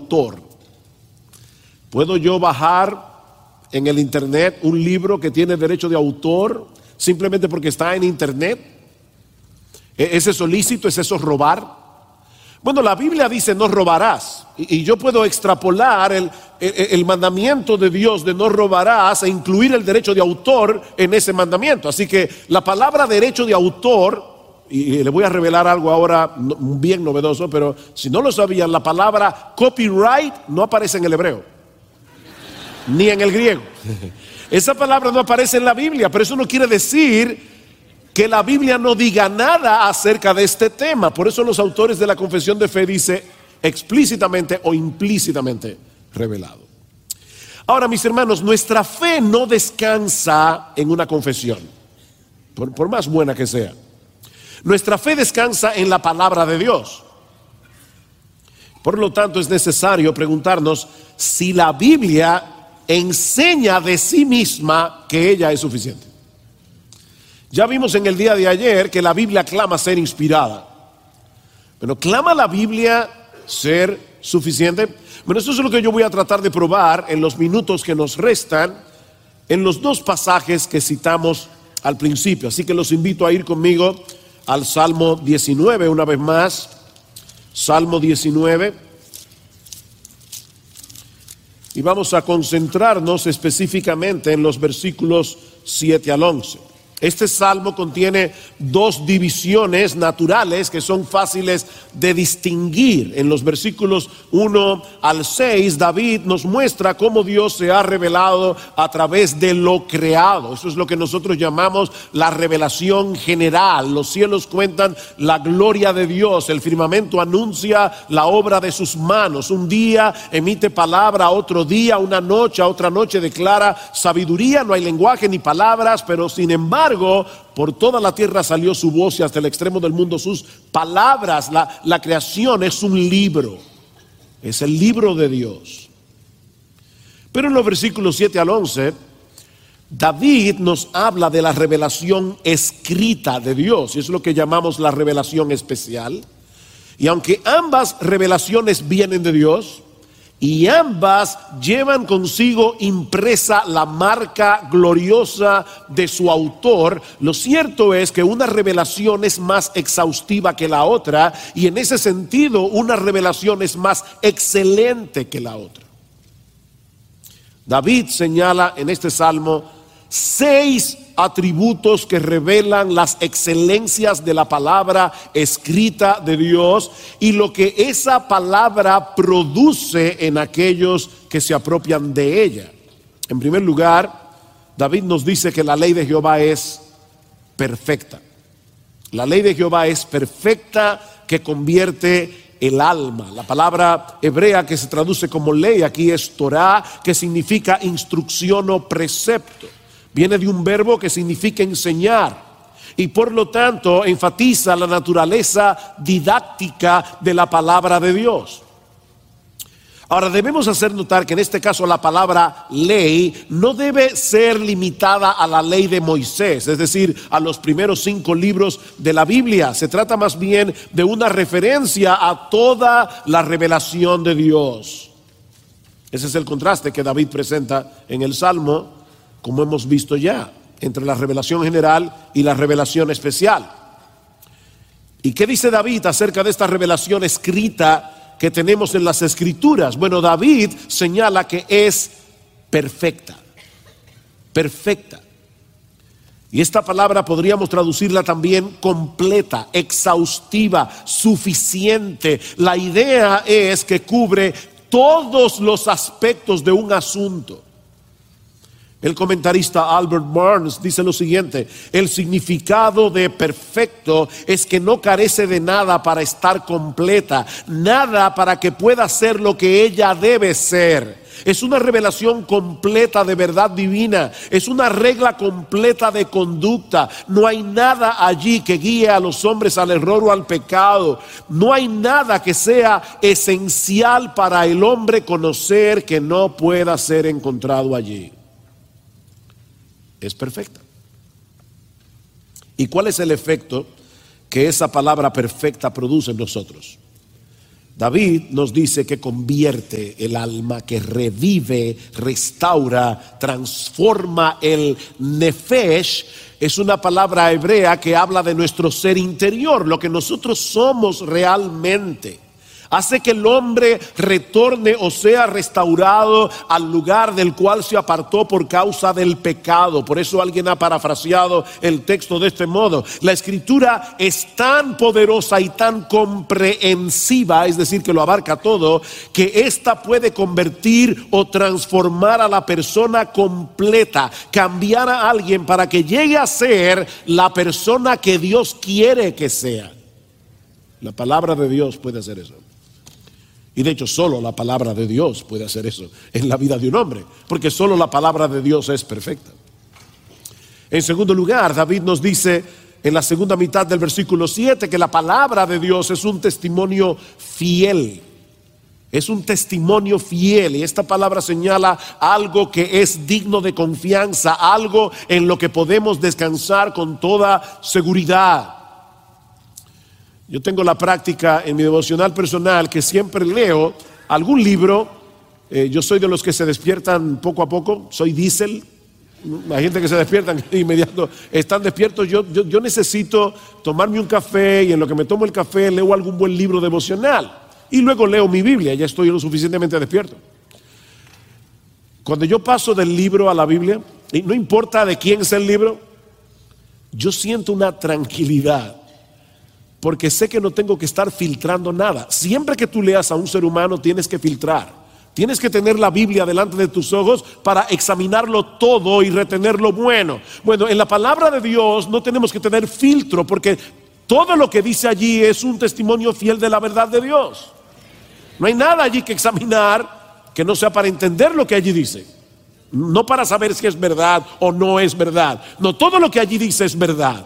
autor. ¿Puedo yo bajar en el internet un libro que tiene derecho de autor simplemente porque está en internet? ¿Es eso lícito? ¿Es eso robar? Bueno, la Biblia dice no robarás, y yo puedo extrapolar el mandamiento de Dios de no robarás e incluir el derecho de autor en ese mandamiento. Así que la palabra derecho de autor, y le voy a revelar algo ahora bien novedoso, pero si no lo sabían, la palabra copyright no aparece en el hebreo, ni en el griego. Esa palabra no aparece en la Biblia, pero eso no quiere decir que la Biblia no diga nada acerca de este tema. Por eso los autores de la Confesión de Fe dice explícitamente o implícitamente revelado. Ahora, mis hermanos, nuestra fe no descansa en una confesión, por más buena que sea. Nuestra fe descansa en la palabra de Dios. Por lo tanto, es necesario preguntarnos si la Biblia enseña de sí misma que ella es suficiente. Ya vimos en el día de ayer que la Biblia clama ser inspirada. Pero ¿clama la Biblia ser suficiente? Bueno, eso es lo que yo voy a tratar de probar en los minutos que nos restan en los dos pasajes que citamos al principio. Así que los invito a ir conmigo al Salmo 19 una vez más. Salmo 19. Y vamos a concentrarnos específicamente en los versículos 7 al 11. Este salmo contiene dos divisiones naturales que son fáciles de distinguir. En los versículos 1 al 6, David nos muestra cómo Dios se ha revelado a través de lo creado. Eso es lo que nosotros llamamos la revelación general. Los cielos cuentan la gloria de Dios, el firmamento anuncia la obra de sus manos. Un día emite palabra, otro día, una noche, a otra noche declara sabiduría. No hay lenguaje ni palabras, pero sin embargo, por toda la tierra salió su voz y hasta el extremo del mundo sus palabras. La creación es un libro, es el libro de Dios. Pero en los versículos 7 al 11, David nos habla de la revelación escrita de Dios, y es lo que llamamos la revelación especial. Y aunque ambas revelaciones vienen de Dios, y ambas llevan consigo impresa la marca gloriosa de su autor, lo cierto es que una revelación es más exhaustiva que la otra, y en ese sentido una revelación es más excelente que la otra. David señala en este salmo 6 atributos que revelan las excelencias de la palabra escrita de Dios y lo que esa palabra produce en aquellos que se apropian de ella. En primer lugar, David nos dice que la ley de Jehová es perfecta. La ley de Jehová es perfecta, que convierte el alma. La palabra hebrea que se traduce como ley aquí es Torah, que significa instrucción o precepto. Viene de un verbo que significa enseñar y por lo tanto enfatiza la naturaleza didáctica de la palabra de Dios. Ahora debemos hacer notar que en este caso la palabra ley no debe ser limitada a la ley de Moisés, es decir, a los primeros 5 libros de la Biblia. Se trata más bien de una referencia a toda la revelación de Dios. Ese es el contraste que David presenta en el Salmo, como hemos visto ya, entre la revelación general y la revelación especial. ¿Y qué dice David acerca de esta revelación escrita que tenemos en las Escrituras? Bueno, David señala que es perfecta, perfecta. Y esta palabra podríamos traducirla también completa, exhaustiva, suficiente. La idea es que cubre todos los aspectos de un asunto. El comentarista Albert Barnes dice lo siguiente: el significado de perfecto es que no carece de nada para estar completa, nada para que pueda ser lo que ella debe ser. Es una revelación completa de verdad divina, es una regla completa de conducta. No hay nada allí que guíe a los hombres al error o al pecado. No hay nada que sea esencial para el hombre conocer que no pueda ser encontrado allí. Es perfecta. ¿Y cuál es el efecto que esa palabra perfecta produce en nosotros? David nos dice que convierte el alma, que revive, restaura, transforma el nefesh. Es una palabra hebrea que habla de nuestro ser interior, lo que nosotros somos realmente. Hace que el hombre retorne o sea restaurado al lugar del cual se apartó por causa del pecado. Por eso alguien ha parafraseado el texto de este modo: la escritura es tan poderosa y tan comprehensiva, es decir, que lo abarca todo, que ésta puede convertir o transformar a la persona completa, cambiar a alguien para que llegue a ser la persona que Dios quiere que sea. La palabra de Dios puede hacer eso. Y de hecho solo la palabra de Dios puede hacer eso en la vida de un hombre, porque solo la palabra de Dios es perfecta. En segundo lugar, David nos dice en la segunda mitad del versículo 7 que la palabra de Dios es un testimonio fiel. Es un testimonio fiel, y esta palabra señala algo que es digno de confianza, algo en lo que podemos descansar con toda seguridad. Yo tengo la práctica en mi devocional personal que siempre leo algún libro. Yo soy de los que se despiertan poco a poco, soy diésel. Hay gente que se despiertan inmediato, están despiertos. Yo necesito tomarme un café, y en lo que me tomo el café leo algún buen libro devocional y luego leo mi Biblia. Ya estoy lo suficientemente despierto. Cuando yo paso del libro a la Biblia, y no importa de quién es el libro, yo siento una tranquilidad, porque sé que no tengo que estar filtrando nada. Siempre que tú leas a un ser humano tienes que filtrar. Tienes que tener la Biblia delante de tus ojos para examinarlo todo y retener lo bueno. Bueno, en la palabra de Dios no tenemos que tener filtro, porque todo lo que dice allí es un testimonio fiel de la verdad de Dios. No hay nada allí que examinar que no sea para entender lo que allí dice, no para saber si es verdad o no es verdad. No, todo lo que allí dice es verdad.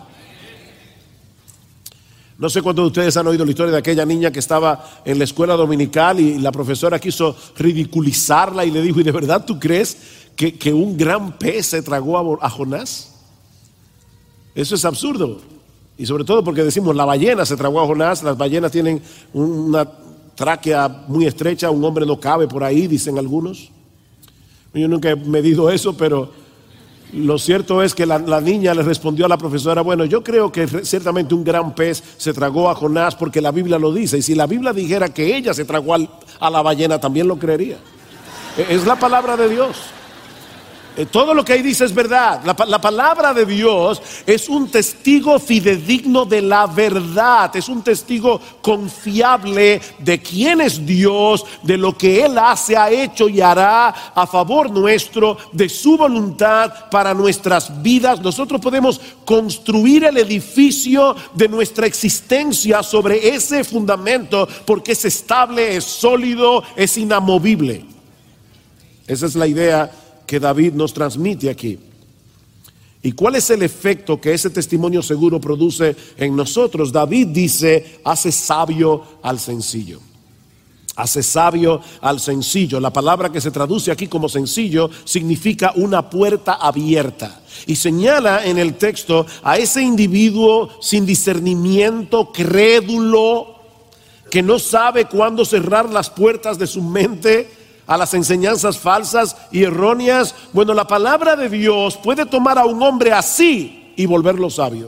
No sé cuántos de ustedes han oído la historia de aquella niña que estaba en la escuela dominical y la profesora quiso ridiculizarla y le dijo: ¿y de verdad tú crees que un gran pez se tragó a Jonás? Eso es absurdo. Y sobre todo porque decimos la ballena se tragó a Jonás. Las ballenas tienen una tráquea muy estrecha, un hombre no cabe por ahí, dicen algunos. Yo nunca he medido eso, pero lo cierto es que la niña le respondió a la profesora: bueno, yo creo que ciertamente un gran pez se tragó a Jonás porque la Biblia lo dice, y si la Biblia dijera que ella se tragó a la ballena, también lo creería. Es la palabra de Dios. Todo lo que ahí dice es verdad. La palabra de Dios es un testigo fidedigno de la verdad. Es un testigo confiable de quién es Dios, de lo que Él hace, ha hecho y hará a favor nuestro, de su voluntad para nuestras vidas. Nosotros podemos construir el edificio de nuestra existencia sobre ese fundamento, porque es estable, es sólido, es inamovible. Esa es la idea que David nos transmite aquí. ¿Y cuál es el efecto que ese testimonio seguro produce en nosotros? David dice: hace sabio al sencillo. Hace sabio al sencillo. La palabra que se traduce aquí como sencillo significa una puerta abierta, y señala en el texto a ese individuo sin discernimiento, crédulo, que no sabe cuándo cerrar las puertas de su mente a las enseñanzas falsas y erróneas. Bueno, la palabra de Dios puede tomar a un hombre así y volverlo sabio,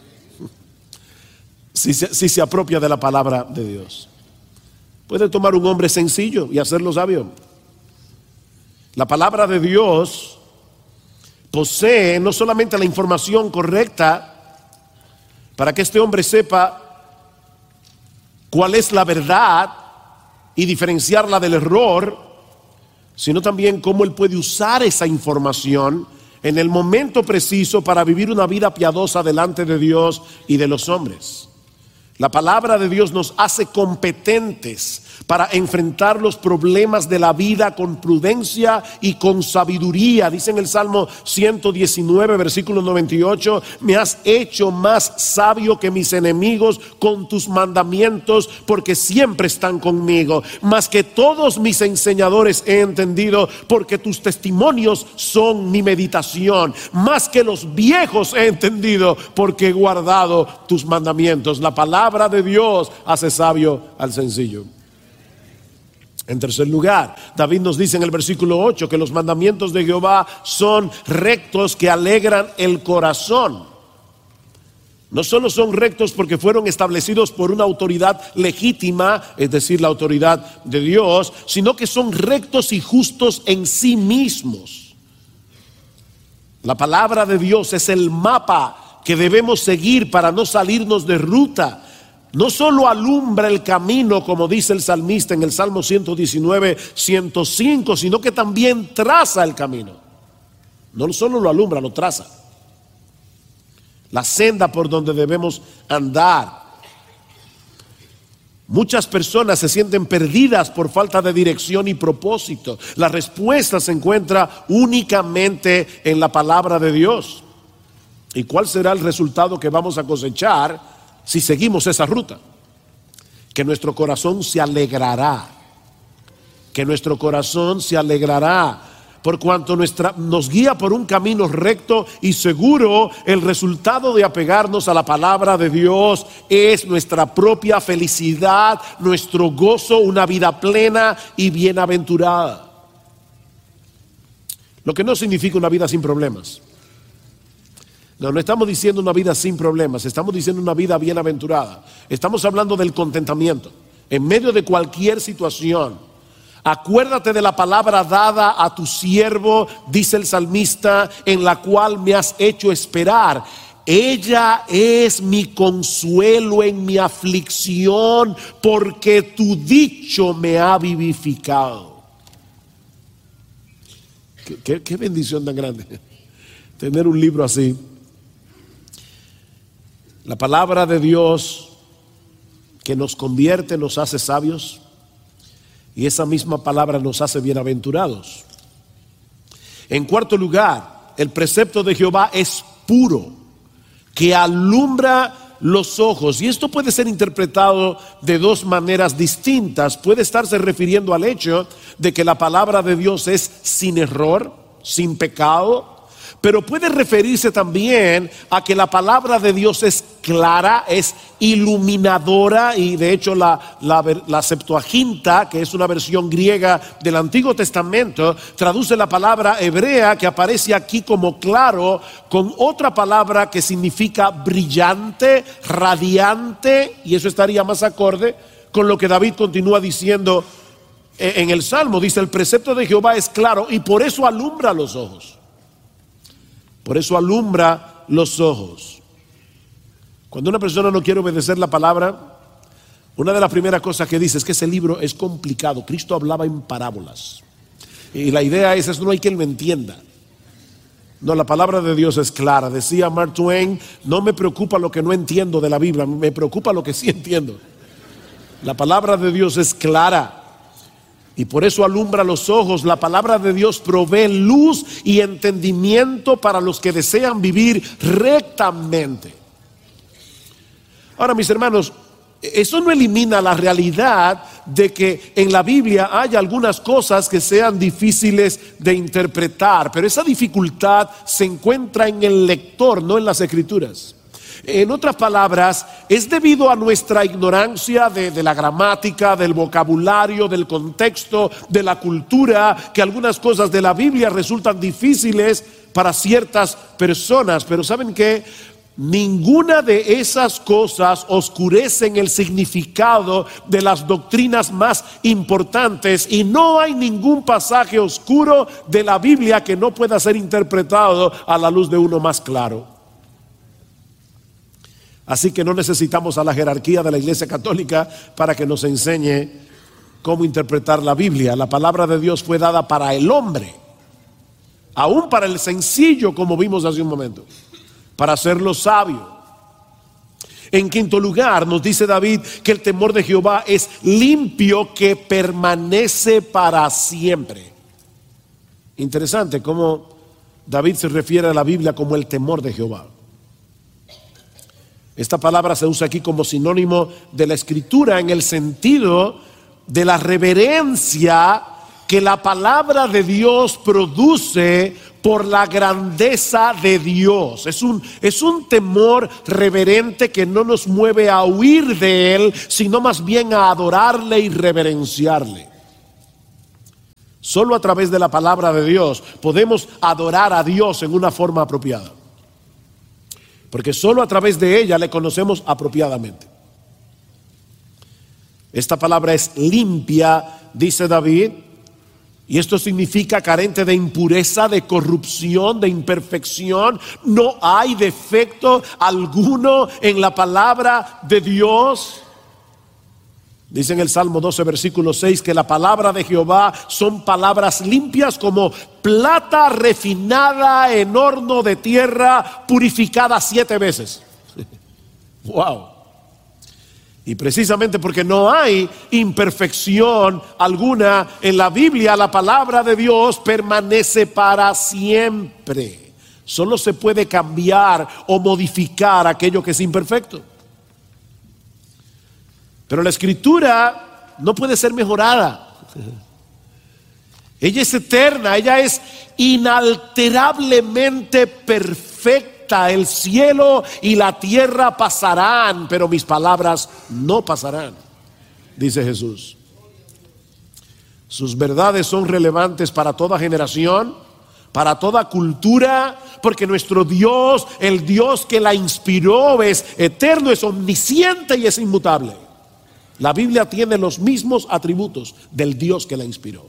si se apropia de la palabra de Dios. Puede tomar un hombre sencillo y hacerlo sabio. La palabra de Dios posee no solamente la información correcta para que este hombre sepa cuál es la verdad y diferenciarla del error, sino también cómo él puede usar esa información en el momento preciso para vivir una vida piadosa delante de Dios y de los hombres. La palabra de Dios nos hace competentes para enfrentar los problemas de la vida con prudencia y con sabiduría. Dice en el Salmo 119, versículo 98: me has hecho más sabio que mis enemigos con tus mandamientos, porque siempre están conmigo. Más que todos mis enseñadores he entendido, porque tus testimonios son mi meditación. Más que los viejos he entendido, porque he guardado tus mandamientos. La palabra de Dios hace sabio al sencillo. En tercer lugar, David nos dice en el versículo 8 que los mandamientos de Jehová son rectos que alegran el corazón. No solo son rectos porque fueron establecidos por una autoridad legítima, es decir, la autoridad de Dios, sino que son rectos y justos en sí mismos. La palabra de Dios es el mapa que debemos seguir para no salirnos de ruta. No solo alumbra el camino, como dice el salmista en el Salmo 119, 105, sino que también traza el camino. No solo lo alumbra, lo traza. La senda por donde debemos andar. Muchas personas se sienten perdidas por falta de dirección y propósito. La respuesta se encuentra únicamente en la palabra de Dios. ¿Y cuál será el resultado que vamos a cosechar si seguimos esa ruta? Que nuestro corazón se alegrará. Que nuestro corazón se alegrará. Por cuanto nos guía por un camino recto y seguro, el resultado de apegarnos a la palabra de Dios es nuestra propia felicidad, nuestro gozo, una vida plena y bienaventurada. Lo que no significa una vida sin problemas. No estamos diciendo una vida sin problemas, estamos diciendo una vida bienaventurada. Estamos hablando del contentamiento en medio de cualquier situación. Acuérdate de la palabra dada a tu siervo, dice el salmista, en la cual me has hecho esperar. Ella es mi consuelo en mi aflicción, porque tu dicho me ha vivificado. Qué bendición tan grande tener un libro así. La palabra de Dios que nos convierte, nos hace sabios. Y esa misma palabra nos hace bienaventurados. En cuarto lugar, el precepto de Jehová es puro, que alumbra los ojos. Y esto puede ser interpretado de dos maneras distintas. Puede estarse refiriendo al hecho de que la palabra de Dios es sin error, sin pecado. Pero puede referirse también a que la palabra de Dios es clara, es iluminadora, y de hecho la Septuaginta, que es una versión griega del Antiguo Testamento, traduce la palabra hebrea que aparece aquí como claro con otra palabra que significa brillante, radiante, y eso estaría más acorde con lo que David continúa diciendo en el Salmo. Dice: el precepto de Jehová es claro y por eso alumbra los ojos. Por eso alumbra los ojos. Cuando una persona no quiere obedecer la palabra, una de las primeras cosas que dice es que ese libro es complicado. Cristo hablaba en parábolas. Y la idea es no hay quien lo entienda. No, la palabra de Dios es clara. Decía Mark Twain: no me preocupa lo que no entiendo de la Biblia, me preocupa lo que sí entiendo. La palabra de Dios es clara. Y por eso alumbra los ojos. La palabra de Dios provee luz y entendimiento para los que desean vivir rectamente. Ahora, mis hermanos, eso no elimina la realidad de que en la Biblia hay algunas cosas que sean difíciles de interpretar, pero esa dificultad se encuentra en el lector, no en las Escrituras. En otras palabras, es debido a nuestra ignorancia de la gramática, del vocabulario, del contexto, de la cultura, que algunas cosas de la Biblia resultan difíciles para ciertas personas. Pero ¿saben qué? Ninguna de esas cosas oscurecen el significado de las doctrinas más importantes, y no hay ningún pasaje oscuro de la Biblia que no pueda ser interpretado a la luz de uno más claro. Así que no necesitamos a la jerarquía de la Iglesia Católica para que nos enseñe cómo interpretar la Biblia. La palabra de Dios fue dada para el hombre, aún para el sencillo, como vimos hace un momento, para hacerlo sabio. En quinto lugar, nos dice David que el temor de Jehová es limpio, que permanece para siempre. Interesante cómo David se refiere a la Biblia como el temor de Jehová. Esta palabra se usa aquí como sinónimo de la Escritura en el sentido de la reverencia que la palabra de Dios produce por la grandeza de Dios. Es un temor reverente que no nos mueve a huir de Él, sino más bien a adorarle y reverenciarle. Solo a través de la palabra de Dios podemos adorar a Dios en una forma apropiada. Porque solo a través de ella le conocemos apropiadamente. Esta palabra es limpia, dice David, y esto significa carente de impureza, de corrupción, de imperfección. No hay defecto alguno en la palabra de Dios. Dice en el Salmo 12, versículo 6, que la palabra de Jehová son palabras limpias como plata refinada en horno de tierra, purificada 7 veces. Wow. Y precisamente porque no hay imperfección alguna en la Biblia, la palabra de Dios permanece para siempre. Solo se puede cambiar o modificar aquello que es imperfecto. Pero la Escritura no puede ser mejorada. Ella es eterna, ella es inalterablemente perfecta. El cielo y la tierra pasarán, pero mis palabras no pasarán, dice Jesús. Sus verdades son relevantes para toda generación, para toda cultura, porque nuestro Dios, el Dios que la inspiró, es eterno, es omnisciente y es inmutable. La Biblia tiene los mismos atributos del Dios que la inspiró.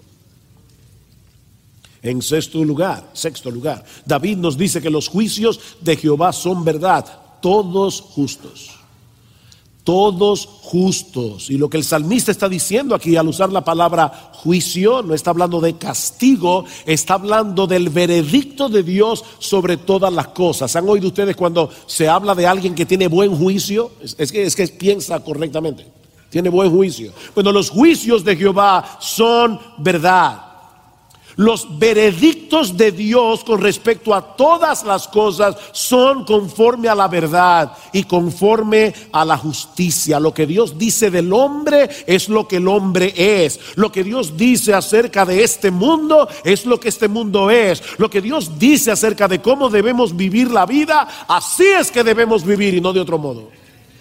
En sexto lugar, David nos dice que los juicios de Jehová son verdad, todos justos. Todos justos. Y lo que el salmista está diciendo aquí al usar la palabra juicio, no está hablando de castigo, está hablando del veredicto de Dios sobre todas las cosas. ¿Han oído ustedes cuando se habla de alguien que tiene buen juicio? Es que piensa correctamente. Tiene buen juicio. Bueno, los juicios de Jehová son verdad. Los veredictos de Dios con respecto a todas las cosas son conforme a la verdad y conforme a la justicia. Lo que Dios dice del hombre es lo que el hombre es. Lo que Dios dice acerca de este mundo es lo que este mundo es. Lo que Dios dice acerca de cómo debemos vivir la vida, así es que debemos vivir y no de otro modo.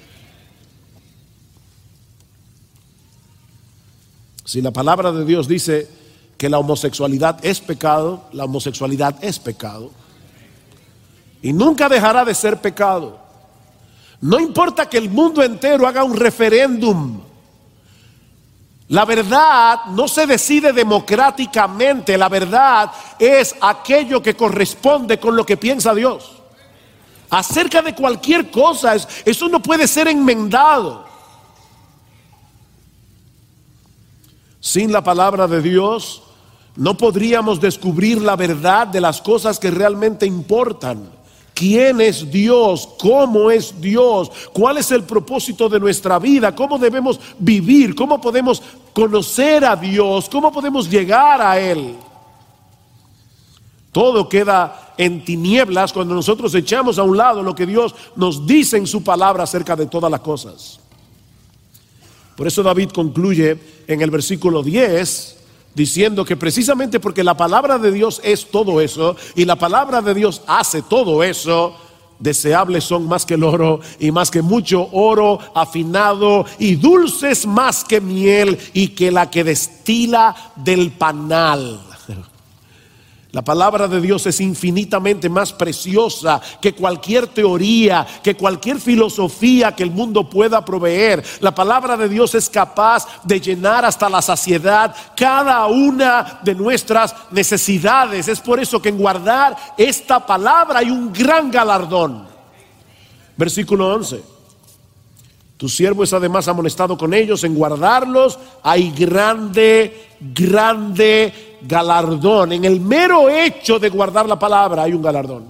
Si la palabra de Dios dice que la homosexualidad es pecado, la homosexualidad es pecado. Y nunca dejará de ser pecado. No importa que el mundo entero haga un referéndum. La verdad no se decide democráticamente. La verdad es aquello que corresponde con lo que piensa Dios. Acerca de cualquier cosa, eso no puede ser enmendado. Sin la palabra de Dios no podríamos descubrir la verdad de las cosas que realmente importan. ¿Quién es Dios? ¿Cómo es Dios? ¿Cuál es el propósito de nuestra vida? ¿Cómo debemos vivir? ¿Cómo podemos conocer a Dios? ¿Cómo podemos llegar a Él? Todo queda en tinieblas cuando nosotros echamos a un lado lo que Dios nos dice en su palabra acerca de todas las cosas. Por eso David concluye en el versículo 10 diciendo que precisamente porque la palabra de Dios es todo eso y la palabra de Dios hace todo eso, deseables son más que el oro y más que mucho oro afinado y dulces más que miel y que la que destila del panal. La palabra de Dios es infinitamente más preciosa que cualquier teoría, que cualquier filosofía que el mundo pueda proveer. La palabra de Dios es capaz de llenar hasta la saciedad cada una de nuestras necesidades. Es por eso que en guardar esta palabra hay un gran galardón. Versículo 11. Tu siervo es además amonestado con ellos, en guardarlos hay grande galardón. En el mero hecho de guardar la palabra hay un galardón.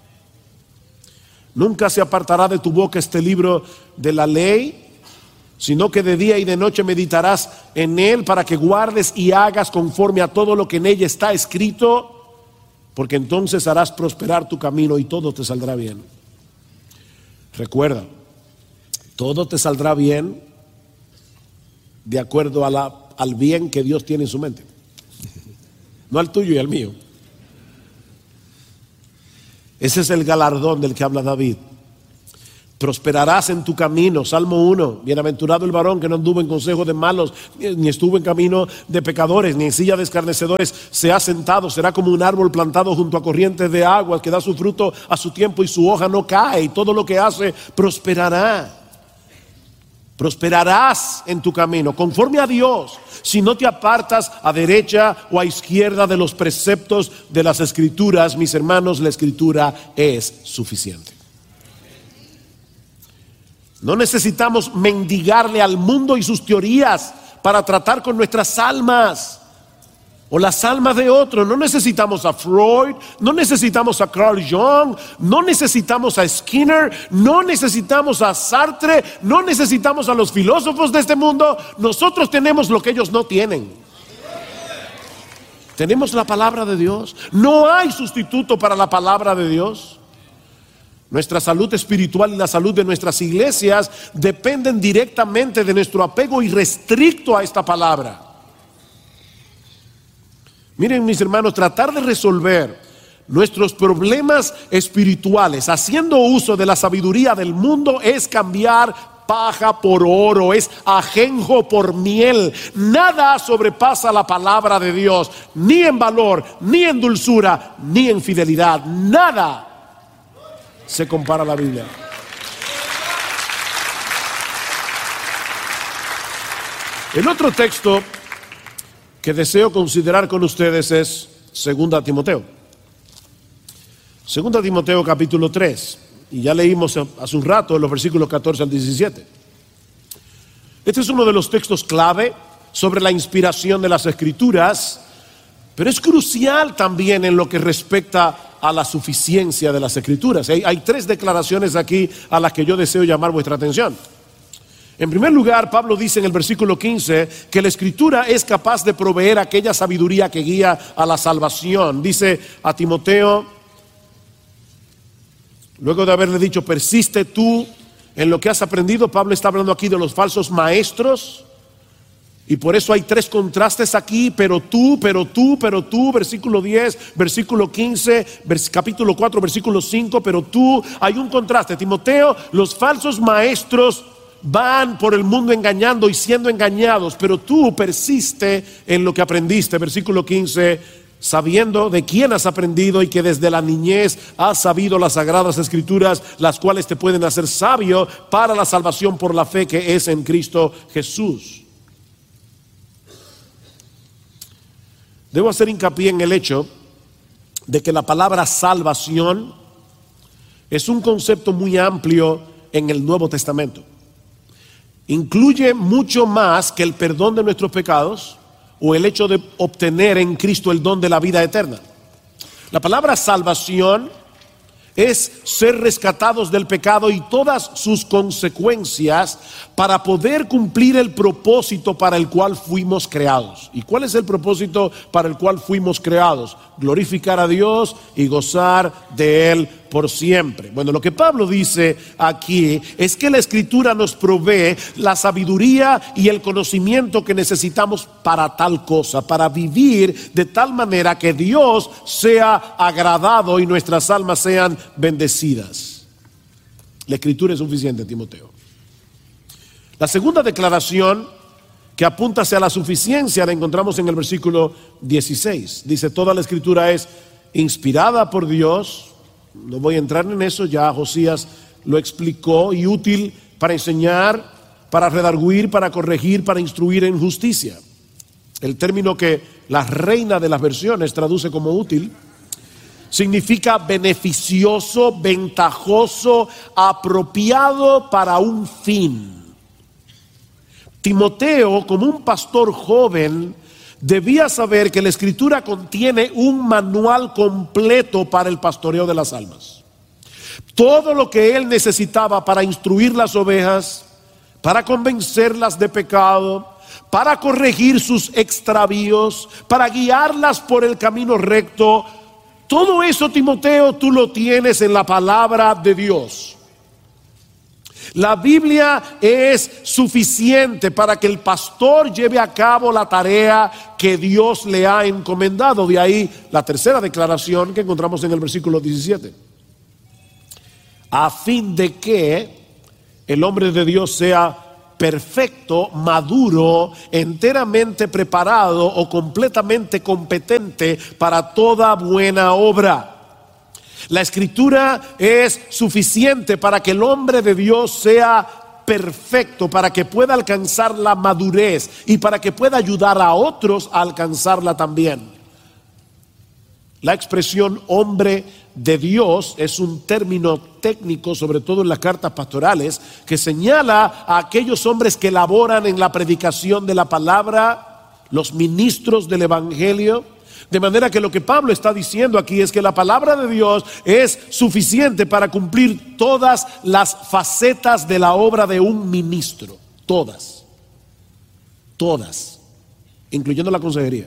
Nunca se apartará de tu boca este libro de la ley, sino que de día y de noche meditarás en él para que guardes y hagas conforme a todo lo que en ella está escrito, porque entonces harás prosperar tu camino y todo te saldrá bien. Recuerda, todo te saldrá bien de acuerdo al bien que Dios tiene en su mente. No al tuyo y al mío. Ese es el galardón del que habla David. Prosperarás en tu camino. Salmo 1. Bienaventurado el varón que no anduvo en consejo de malos, ni estuvo en camino de pecadores, ni en silla de escarnecedores se ha sentado. Será como un árbol plantado junto a corrientes de aguas, que da su fruto a su tiempo y su hoja no cae. Y todo lo que hace prosperará. Prosperarás en tu camino, conforme a Dios, si no te apartas a derecha o a izquierda de los preceptos de las Escrituras. Mis hermanos, la Escritura es suficiente. No necesitamos mendigarle al mundo y sus teorías para tratar con nuestras almas o las almas de otros. No necesitamos a Freud, no necesitamos a Carl Jung, no necesitamos a Skinner, no necesitamos a Sartre, no necesitamos a los filósofos de este mundo. Nosotros tenemos lo que ellos no tienen. Tenemos la palabra de Dios. No hay sustituto para la palabra de Dios. Nuestra salud espiritual y la salud de nuestras iglesias dependen directamente de nuestro apego irrestricto a esta palabra. Miren, mis hermanos, tratar de resolver nuestros problemas espirituales haciendo uso de la sabiduría del mundo es cambiar paja por oro, es ajenjo por miel. Nada sobrepasa la palabra de Dios, ni en valor, ni en dulzura, ni en fidelidad. Nada se compara a la Biblia. El otro texto que deseo considerar con ustedes es 2 Timoteo. 2 Timoteo capítulo 3. Y ya leímos hace un rato los versículos 14 al 17. Este es uno de los textos clave sobre la inspiración de las Escrituras, pero es crucial también en lo que respecta a la suficiencia de las Escrituras. Hay tres declaraciones aquí a las que yo deseo llamar vuestra atención. En primer lugar, Pablo dice en el versículo 15 que la Escritura es capaz de proveer aquella sabiduría que guía a la salvación. Dice a Timoteo, luego de haberle dicho, persiste tú en lo que has aprendido. Pablo está hablando aquí de los falsos maestros. Y por eso hay tres contrastes aquí, pero tú, versículo 10, versículo 15, capítulo 4, versículo 5, pero tú, hay un contraste. Timoteo, los falsos maestros van por el mundo engañando y siendo engañados, pero tú persiste en lo que aprendiste. Versículo 15, sabiendo de quién has aprendido y que desde la niñez has sabido las sagradas Escrituras, las cuales te pueden hacer sabio para la salvación por la fe que es en Cristo Jesús. Debo hacer hincapié en el hecho de que la palabra salvación es un concepto muy amplio en el Nuevo Testamento. Incluye mucho más que el perdón de nuestros pecados o el hecho de obtener en Cristo el don de la vida eterna. La palabra salvación es ser rescatados del pecado y todas sus consecuencias para poder cumplir el propósito para el cual fuimos creados. ¿Y cuál es el propósito para el cual fuimos creados? Glorificar a Dios y gozar de Él por siempre. Bueno, lo que Pablo dice aquí es que la Escritura nos provee la sabiduría y el conocimiento que necesitamos para tal cosa, para vivir de tal manera que Dios sea agradado y nuestras almas sean bendecidas. La Escritura es suficiente, Timoteo. La segunda declaración que apunta hacia la suficiencia la encontramos en el versículo 16. Dice, toda la Escritura es inspirada por Dios. No voy a entrar en eso, ya Josías lo explicó, y útil para enseñar, para redarguir, para corregir, para instruir en justicia. El término que la Reina de las Versiones traduce como útil significa beneficioso, ventajoso, apropiado para un fin. Timoteo, como un pastor joven, debía saber que la Escritura contiene un manual completo para el pastoreo de las almas. Todo lo que él necesitaba para instruir las ovejas, para convencerlas de pecado, para corregir sus extravíos, para guiarlas por el camino recto. Todo eso, Timoteo, tú lo tienes en la palabra de Dios. La Biblia es suficiente para que el pastor lleve a cabo la tarea que Dios le ha encomendado. De ahí la tercera declaración que encontramos en el versículo 17. A fin de que el hombre de Dios sea perfecto, maduro, enteramente preparado o completamente competente para toda buena obra. La Escritura es suficiente para que el hombre de Dios sea perfecto, para que pueda alcanzar la madurez y para que pueda ayudar a otros a alcanzarla también. La expresión hombre de Dios es un término técnico, sobre todo en las cartas pastorales, que señala a aquellos hombres que laboran en la predicación de la palabra, los ministros del evangelio. De manera que lo que Pablo está diciendo aquí es que la palabra de Dios es suficiente para cumplir todas las facetas de la obra de un ministro. Todas, incluyendo la consejería,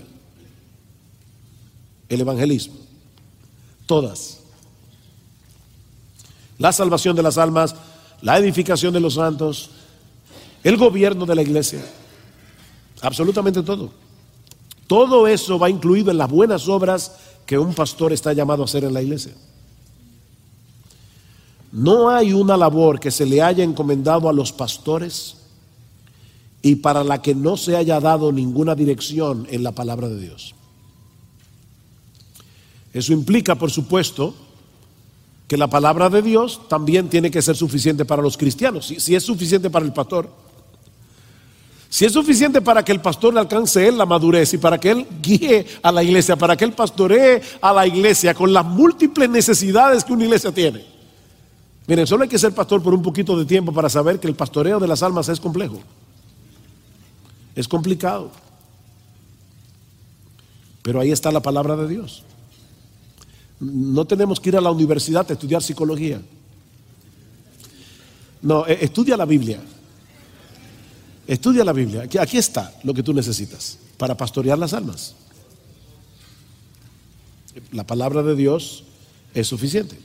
el evangelismo, todas. La salvación de las almas, la edificación de los santos, el gobierno de la iglesia, absolutamente todo. Todo eso va incluido en las buenas obras que un pastor está llamado a hacer en la iglesia. No hay una labor que se le haya encomendado a los pastores y para la que no se haya dado ninguna dirección en la palabra de Dios. Eso implica, por supuesto, que la palabra de Dios también tiene que ser suficiente para los cristianos. Si es suficiente para el pastor, si es suficiente para que el pastor le alcance él la madurez y para que él guíe a la iglesia, para que él pastoree a la iglesia con las múltiples necesidades que una iglesia tiene. Miren, solo hay que ser pastor por un poquito de tiempo para saber que el pastoreo de las almas es complejo. Es complicado. Pero ahí está la palabra de Dios. No tenemos que ir a la universidad a estudiar psicología. No, estudia la Biblia. Estudia la Biblia. Aquí está lo que tú necesitas para pastorear las almas. La palabra de Dios es suficiente.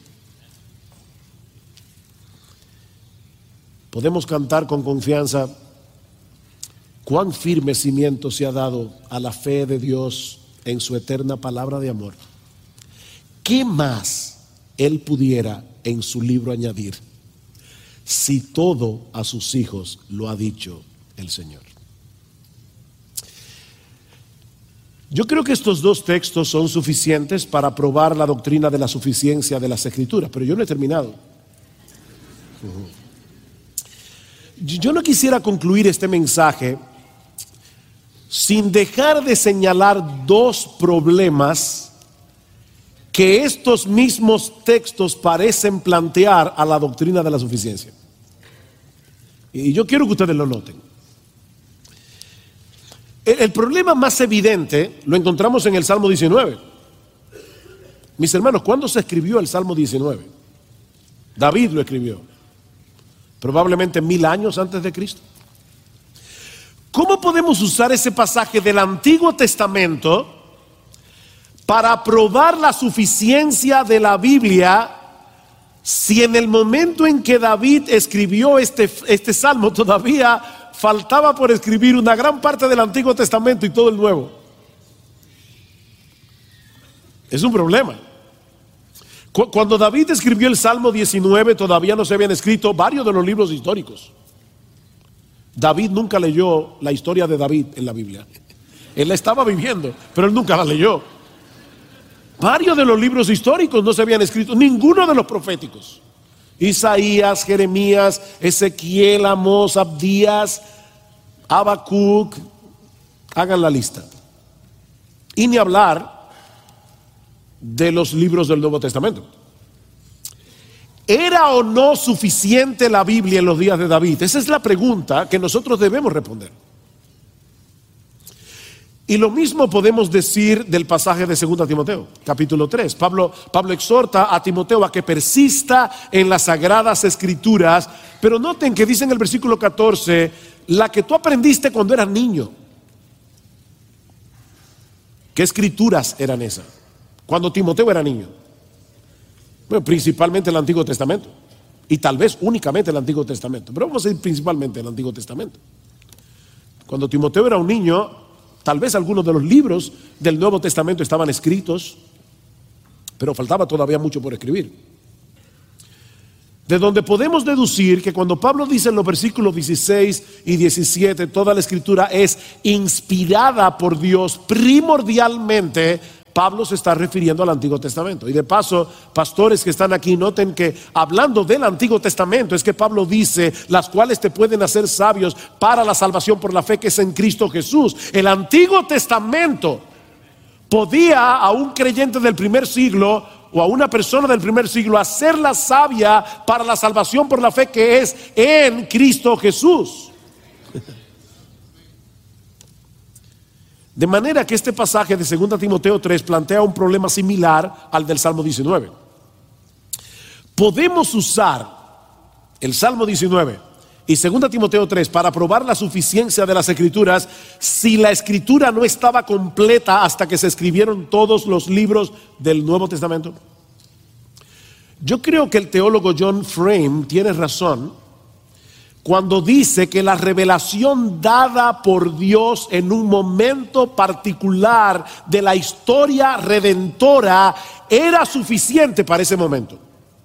Podemos cantar con confianza: cuán firme cimiento se ha dado a la fe de Dios en su eterna palabra de amor. ¿Qué más Él pudiera en su libro añadir, si todo a sus hijos lo ha dicho el Señor? Yo creo que estos dos textos son suficientes para probar la doctrina de la suficiencia de las Escrituras, pero yo no he terminado. Yo no quisiera concluir este mensaje sin dejar de señalar dos problemas que estos mismos textos parecen plantear a la doctrina de la suficiencia. Y yo quiero que ustedes lo noten. El problema más evidente lo encontramos en el Salmo 19. Mis hermanos, ¿cuándo se escribió el Salmo 19? David lo escribió, probablemente 1000 años antes de Cristo. ¿Cómo podemos usar ese pasaje del Antiguo Testamento para probar la suficiencia de la Biblia, si en el momento en que David escribió este salmo todavía faltaba por escribir una gran parte del Antiguo Testamento y todo el Nuevo? Es un problema. Cuando David escribió el Salmo 19 todavía no se habían escrito varios de los libros históricos. David nunca leyó la historia de David en la Biblia. Él la estaba viviendo, pero él nunca la leyó. Varios de los libros históricos no se habían escrito, ninguno de los proféticos. Isaías, Jeremías, Ezequiel, Amós, Abdías, Habacuc, hagan la lista. Y ni hablar de los libros del Nuevo Testamento. ¿Era o no suficiente la Biblia en los días de David? Esa es la pregunta que nosotros debemos responder. Y lo mismo podemos decir del pasaje de 2 Timoteo, capítulo 3. Pablo exhorta a Timoteo a que persista en las sagradas escrituras, pero noten que dice en el versículo 14, la que tú aprendiste cuando eras niño. ¿Qué escrituras eran esas? Cuando Timoteo era niño. Bueno, principalmente el Antiguo Testamento, y tal vez únicamente el Antiguo Testamento, pero vamos a decir principalmente el Antiguo Testamento. Cuando Timoteo era un niño, tal vez algunos de los libros del Nuevo Testamento estaban escritos, pero faltaba todavía mucho por escribir. De donde podemos deducir que cuando Pablo dice en los versículos 16 y 17, toda la escritura es inspirada por Dios, primordialmente Pablo se está refiriendo al Antiguo Testamento. Y de paso, pastores que están aquí, noten que hablando del Antiguo Testamento es que Pablo dice, las cuales te pueden hacer sabios para la salvación por la fe que es en Cristo Jesús. El Antiguo Testamento podía a un creyente del primer siglo o a una persona del primer siglo hacerla sabia para la salvación por la fe que es en Cristo Jesús. De manera que este pasaje de 2 Timoteo 3 plantea un problema similar al del Salmo 19. Podemos usar el Salmo 19 y 2 Timoteo 3 para probar la suficiencia de las Escrituras si la Escritura no estaba completa hasta que se escribieron todos los libros del Nuevo Testamento. Yo creo que el teólogo John Frame tiene razón cuando dice que la revelación dada por Dios en un momento particular de la historia redentora era suficiente para ese momento.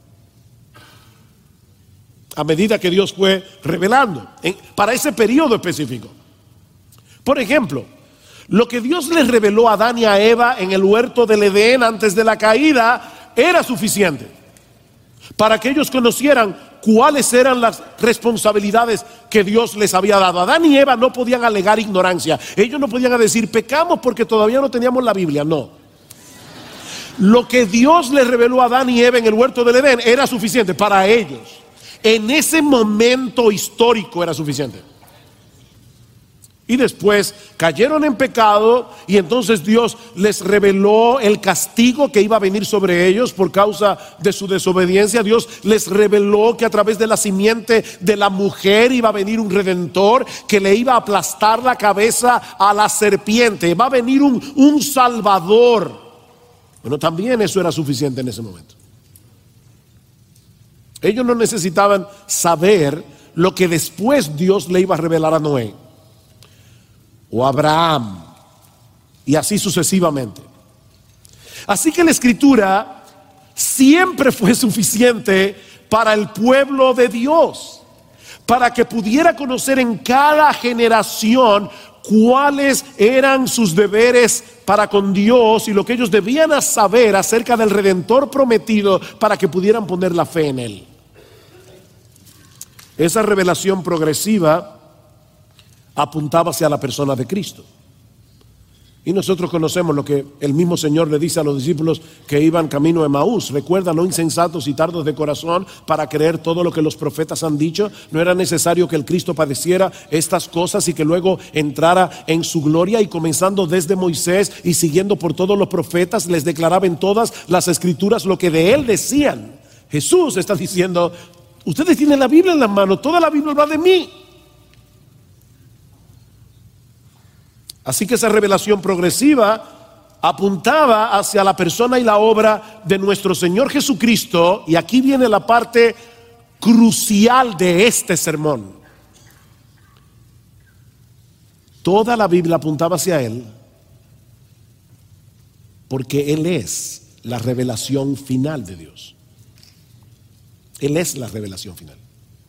A medida que Dios fue revelando para ese periodo específico. Por ejemplo, lo que Dios les reveló a Adán y a Eva en el huerto del Edén antes de la caída era suficiente para que ellos conocieran cuáles eran las responsabilidades que Dios les había dado. Adán y Eva no podían alegar ignorancia. Ellos no podían decir pecamos porque todavía no teníamos la Biblia. No. Lo que Dios les reveló a Adán y Eva en el huerto del Edén era suficiente para ellos. En ese momento histórico era suficiente. Y después cayeron en pecado y entonces Dios les reveló el castigo que iba a venir sobre ellos por causa de su desobediencia. Dios les reveló que a través de la simiente de la mujer iba a venir un redentor que le iba a aplastar la cabeza a la serpiente. Va a venir un salvador. Bueno, también eso era suficiente en ese momento. Ellos no necesitaban saber lo que después Dios le iba a revelar a Noé o Abraham, y así sucesivamente. Así que la Escritura siempre fue suficiente para el pueblo de Dios, para que pudiera conocer en cada generación cuáles eran sus deberes para con Dios y lo que ellos debían saber acerca del Redentor prometido para que pudieran poner la fe en Él. Esa revelación progresiva apuntaba hacia la persona de Cristo. Y nosotros conocemos lo que el mismo Señor le dice a los discípulos que iban camino a Emaús. Recuerda, no insensatos y tardos de corazón para creer todo lo que los profetas han dicho. No era necesario que el Cristo padeciera estas cosas y que luego entrara en su gloria. Y comenzando desde Moisés y siguiendo por todos los profetas, les declaraba en todas las Escrituras lo que de él decían. Jesús está diciendo, ustedes tienen la Biblia en la mano, toda la Biblia va de mí. Así que esa revelación progresiva apuntaba hacia la persona y la obra de nuestro Señor Jesucristo. Y aquí viene la parte crucial de este sermón. Toda la Biblia apuntaba hacia Él porque Él es la revelación final de Dios. Él es la revelación final.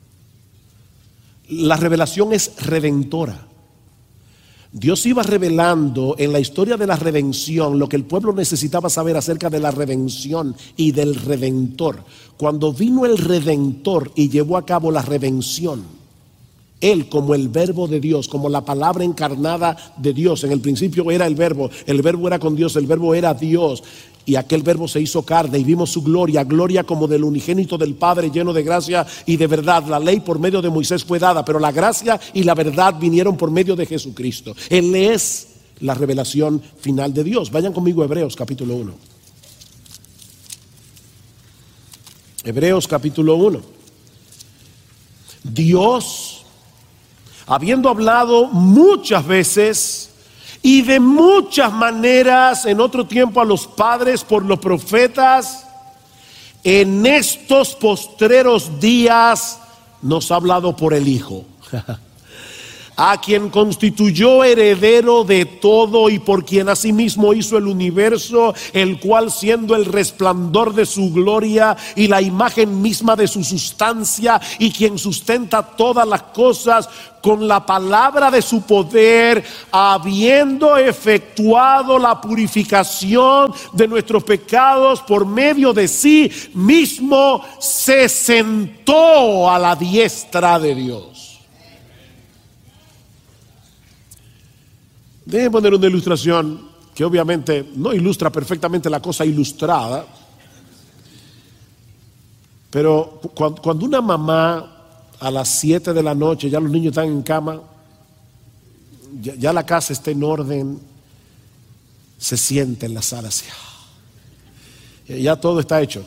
La revelación es redentora. Dios iba revelando en la historia de la redención lo que el pueblo necesitaba saber acerca de la redención y del Redentor. Cuando vino el Redentor y llevó a cabo la redención, Él como el verbo de Dios, como la palabra encarnada de Dios. En el principio era el verbo era con Dios, el verbo era Dios. Y aquel verbo se hizo carne y vimos su gloria, gloria como del unigénito del Padre, lleno de gracia y de verdad. La ley por medio de Moisés fue dada, pero la gracia y la verdad vinieron por medio de Jesucristo. Él es la revelación final de Dios. Vayan conmigo a Hebreos capítulo 1. Hebreos capítulo 1. Dios, habiendo hablado muchas veces y de muchas maneras en otro tiempo a los padres por los profetas, en estos postreros días nos ha hablado por el Hijo, a quien constituyó heredero de todo y por quien asimismo hizo el universo, el cual siendo el resplandor de su gloria y la imagen misma de su sustancia, y quien sustenta todas las cosas con la palabra de su poder, habiendo efectuado la purificación de nuestros pecados por medio de sí mismo, se sentó a la diestra de Dios. Déjenme poner una ilustración que obviamente no ilustra perfectamente la cosa ilustrada, pero cuando una mamá a las 7 de la noche, ya los niños están en cama, ya la casa está en orden, se siente en la sala así, ya todo está hecho.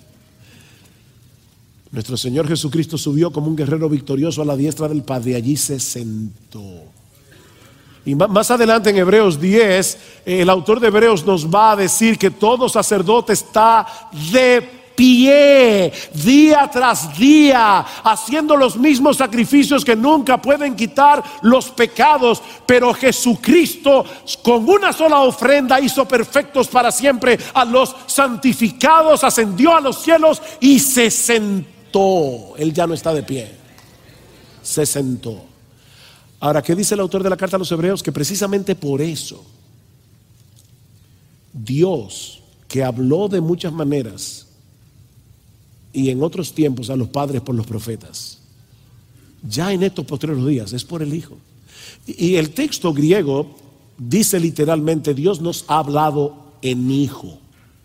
Nuestro Señor Jesucristo subió como un guerrero victorioso a la diestra del Padre, allí se sentó. Y más adelante en Hebreos 10, el autor de Hebreos nos va a decir que todo sacerdote está de pie, día tras día, haciendo los mismos sacrificios que nunca pueden quitar los pecados. Pero Jesucristo, con una sola ofrenda, hizo perfectos para siempre a los santificados, ascendió a los cielos y se sentó. Él ya no está de pie, se sentó. Ahora, ¿qué dice el autor de la carta a los Hebreos? Que precisamente por eso Dios, que habló de muchas maneras y en otros tiempos a los padres por los profetas, ya en estos postreros días es por el Hijo. Y el texto griego dice literalmente: Dios nos ha hablado en Hijo.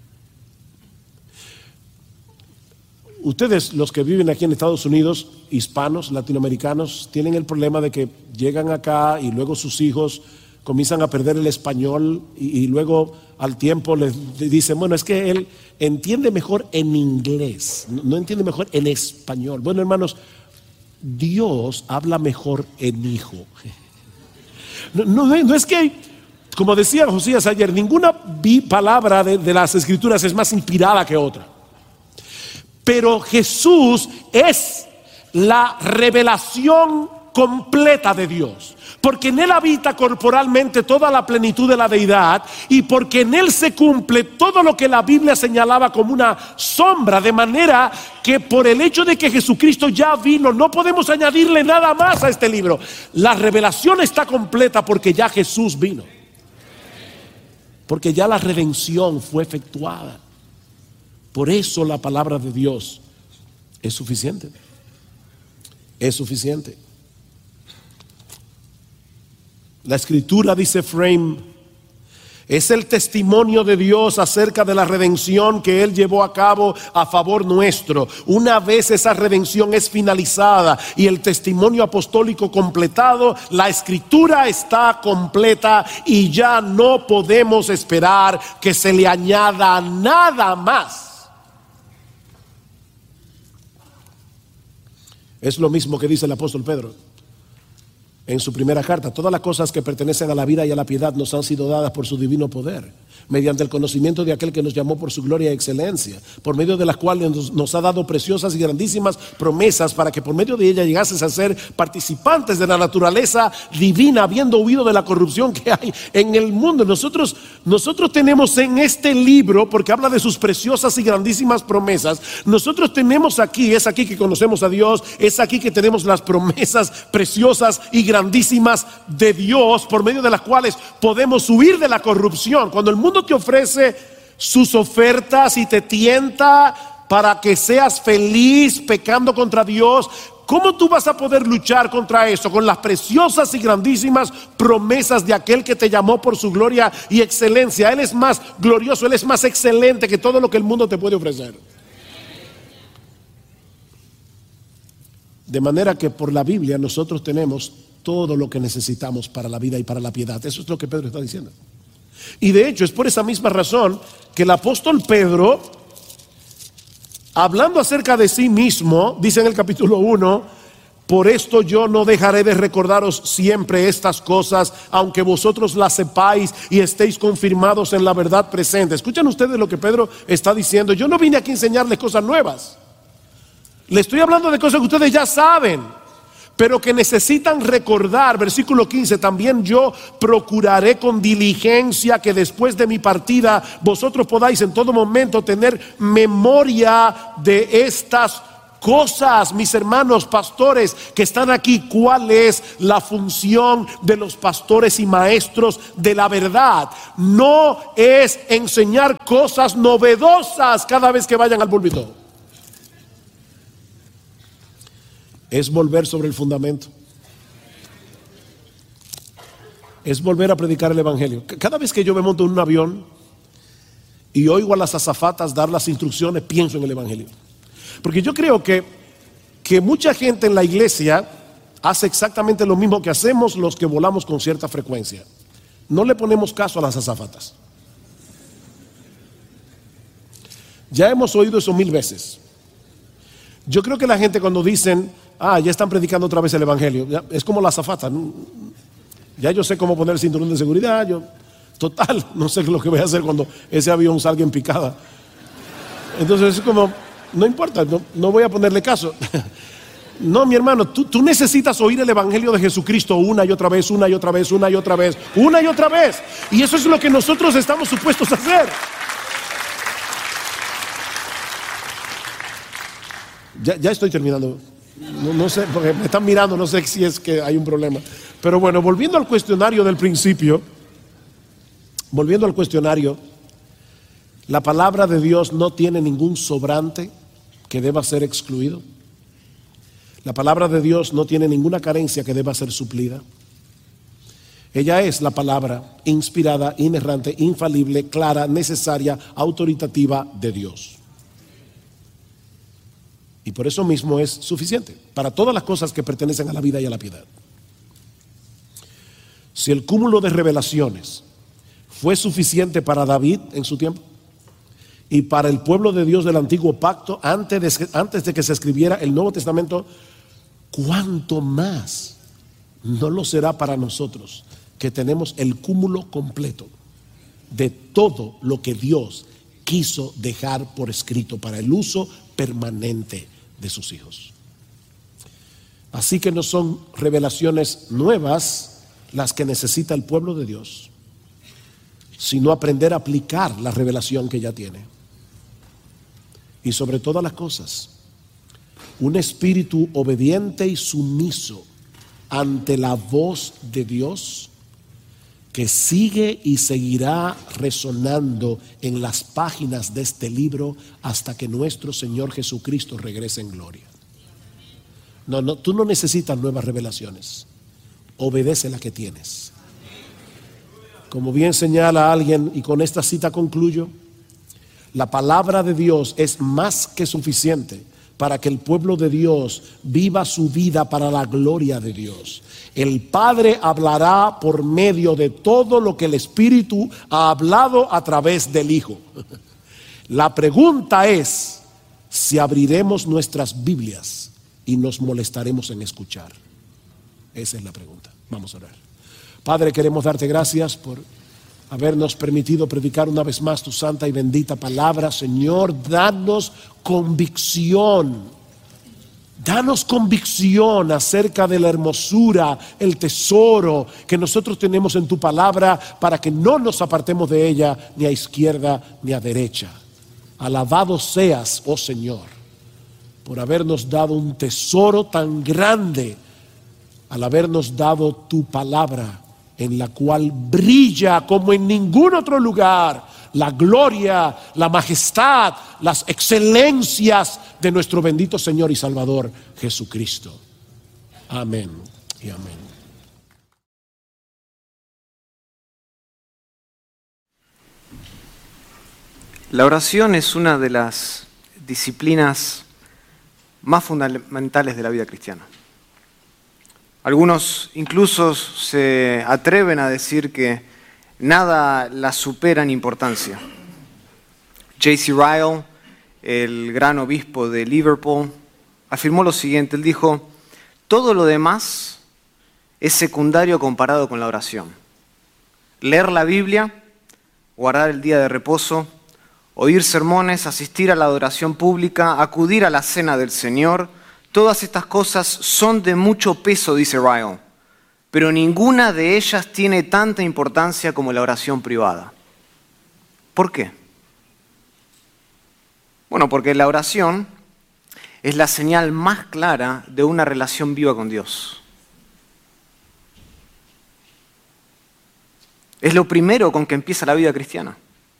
Ustedes, los que viven aquí en Estados Unidos, hispanos, latinoamericanos, tienen el problema de que llegan acá y luego sus hijos comienzan a perder el español y luego al tiempo les dicen: bueno, es que él entiende mejor en inglés, no entiende mejor en español. Bueno, hermanos, Dios habla mejor en Hijo. No es que, como decía Josías ayer, ninguna palabra de las Escrituras es más inspirada que otra. Pero Jesús es la revelación completa de Dios, porque en Él habita corporalmente toda la plenitud de la deidad, y porque en Él se cumple todo lo que la Biblia señalaba como una sombra, de manera que por el hecho de que Jesucristo ya vino, no podemos añadirle nada más a este libro. La revelación está completa porque ya Jesús vino, porque ya la redención fue efectuada. Por eso la palabra de Dios es suficiente. Es suficiente. La Escritura, dice Frame, es el testimonio de Dios acerca de la redención que Él llevó a cabo a favor nuestro. Una vez esa redención es finalizada y el testimonio apostólico completado, la Escritura está completa y ya no podemos esperar que se le añada nada más. Es lo mismo que dice el apóstol Pedro en su primera carta: todas las cosas que pertenecen a la vida y a la piedad nos han sido dadas por su divino poder, mediante el conocimiento de aquel que nos llamó por su gloria y excelencia, por medio de las cuales nos ha dado preciosas y grandísimas promesas, para que por medio de ella llegases a ser participantes de la naturaleza divina, habiendo huido de la corrupción que hay en el mundo. Nosotros tenemos en este libro, porque habla de sus preciosas y grandísimas promesas, nosotros tenemos aquí, es aquí que conocemos a Dios, es aquí que tenemos las promesas preciosas y grandísimas de Dios, por medio de las cuales podemos huir de la corrupción. Cuando el mundo te ofrece sus ofertas y te tienta para que seas feliz pecando contra Dios, ¿cómo tú vas a poder luchar contra eso? Con las preciosas y grandísimas promesas de aquel que te llamó por su gloria y excelencia. Él es más glorioso, Él es más excelente que todo lo que el mundo te puede ofrecer. De manera que por la Biblia nosotros tenemos todo lo que necesitamos para la vida y para la piedad. Eso es lo que Pedro está diciendo. Y de hecho es por esa misma razón que el apóstol Pedro, hablando acerca de sí mismo, dice en el capítulo 1: por esto yo no dejaré de recordaros siempre estas cosas, aunque vosotros las sepáis y estéis confirmados en la verdad presente. Escuchen ustedes lo que Pedro está diciendo: yo no vine aquí a enseñarles cosas nuevas, le estoy hablando de cosas que ustedes ya saben. pero que necesitan recordar, versículo 15, también yo procuraré con diligencia que después de mi partida vosotros podáis en todo momento tener memoria de estas cosas. Mis hermanos pastores que están aquí, ¿cuál es la función de los pastores y maestros de la verdad? No es enseñar cosas novedosas cada vez que vayan al púlpito. Es volver sobre el fundamento. Es volver a predicar el evangelio. Cada vez que yo me monto en un avión y oigo a las azafatas dar las instrucciones, pienso en el evangelio. Porque yo creo que mucha gente en la iglesia hace exactamente lo mismo que hacemos los que volamos con cierta frecuencia. No le ponemos caso a las azafatas. Ya hemos oído eso 1000 veces. Yo creo que la gente cuando dicen, ya están predicando otra vez el evangelio, es como la azafata. Ya yo sé cómo poner el cinturón de seguridad. Total, no sé lo que voy a hacer cuando ese avión salga en picada. Entonces es como, no importa, no voy a ponerle caso. No, mi hermano, tú necesitas oír el evangelio de Jesucristo una y otra vez, una y otra vez, una y otra vez, una y otra vez. Y eso es lo que nosotros estamos supuestos a hacer. Ya estoy terminando. No sé, porque me están mirando, no sé si es que hay un problema. Pero bueno, volviendo al cuestionario del principio, la palabra de Dios no tiene ningún sobrante que deba ser excluido. La palabra de Dios no tiene ninguna carencia que deba ser suplida. Ella es la palabra inspirada, inerrante, infalible, clara, necesaria, autoritativa de Dios. Y por eso mismo es suficiente para todas las cosas que pertenecen a la vida y a la piedad. Si el cúmulo de revelaciones fue suficiente para David en su tiempo y para el pueblo de Dios del antiguo pacto antes de que se escribiera el Nuevo Testamento, ¿cuánto más no lo será para nosotros que tenemos el cúmulo completo de todo lo que Dios quiso dejar por escrito para el uso permanente de sus hijos? Así que no son revelaciones nuevas las que necesita el pueblo de Dios, sino aprender a aplicar la revelación que ya tiene. Y sobre todas las cosas, un espíritu obediente y sumiso ante la voz de Dios, que sigue y seguirá resonando en las páginas de este libro hasta que nuestro Señor Jesucristo regrese en gloria. No, tú no necesitas nuevas revelaciones. Obedece la que tienes. Como bien señala alguien, y con esta cita concluyo, la palabra de Dios es más que suficiente para que el pueblo de Dios viva su vida para la gloria de Dios. El Padre hablará por medio de todo lo que el Espíritu ha hablado a través del Hijo. La pregunta es si abriremos nuestras Biblias y nos molestaremos en escuchar. Esa es la pregunta. Vamos a orar. Padre, queremos darte gracias por habernos permitido predicar una vez más tu santa y bendita palabra. Señor, danos convicción. Danos convicción acerca de la hermosura, el tesoro que nosotros tenemos en tu palabra, para que no nos apartemos de ella ni a izquierda ni a derecha. Alabado seas, oh Señor, por habernos dado un tesoro tan grande, al habernos dado tu palabra, en la cual brilla como en ningún otro lugar la gloria, la majestad, las excelencias de nuestro bendito Señor y Salvador Jesucristo. Amén y amén. La oración es una de las disciplinas más fundamentales de la vida cristiana. Algunos incluso se atreven a decir que nada la supera en importancia. J.C. Ryle, el gran obispo de Liverpool, afirmó lo siguiente. Él dijo: todo lo demás es secundario comparado con la oración. Leer la Biblia, guardar el día de reposo, oír sermones, asistir a la adoración pública, acudir a la cena del Señor, Todas estas cosas son de mucho peso, dice Ryle, pero ninguna de ellas tiene tanta importancia como la oración privada. ¿Por qué? Bueno, porque la oración es la señal más clara de una relación viva con Dios. Es lo primero con que empieza la vida cristiana.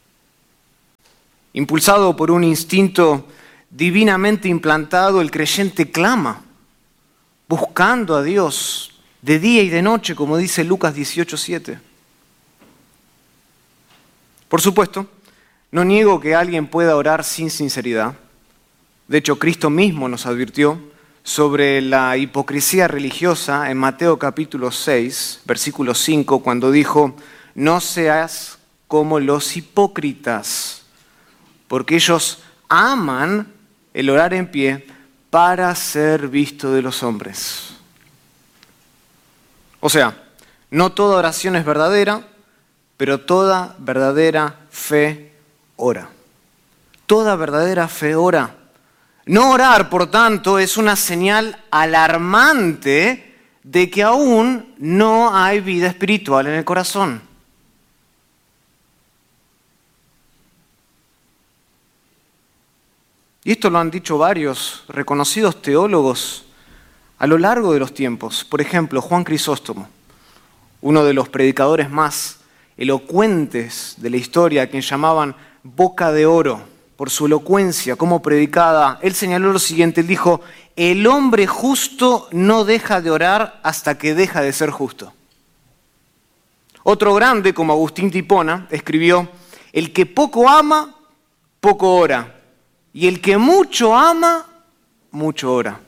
Impulsado por un instinto divinamente implantado, el creyente clama, buscando a Dios de día y de noche, como dice Lucas 18:7. Por supuesto, no niego que alguien pueda orar sin sinceridad. De hecho, Cristo mismo nos advirtió sobre la hipocresía religiosa en Mateo capítulo 6, versículo 5, cuando dijo: no seas como los hipócritas, porque ellos aman el orar en pie para ser visto de los hombres. O sea, no toda oración es verdadera, pero toda verdadera fe ora. Toda verdadera fe ora. No orar, por tanto, es una señal alarmante de que aún no hay vida espiritual en el corazón. Y esto lo han dicho varios reconocidos teólogos a lo largo de los tiempos. Por ejemplo, Juan Crisóstomo, uno de los predicadores más elocuentes de la historia, a quien llamaban boca de oro por su elocuencia como predicada. Él señaló lo siguiente, él dijo: el hombre justo no deja de orar hasta que deja de ser justo. Otro grande, como Agustín de Hipona, escribió: el que poco ama, poco ora. Y el que mucho ama, mucho ora.